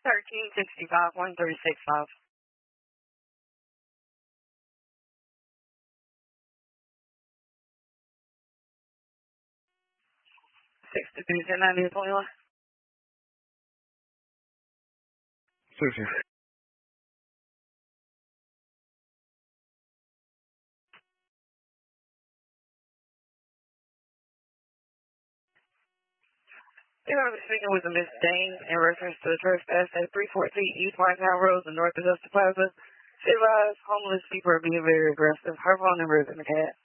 1365 1365. 63 10 21. Sushi. You're going to be speaking with Miss Dane in reference to the trespass at 314 East Whitetown Road and North Augusta Plaza. She advised homeless people are being very aggressive. Her phone number is in the cat.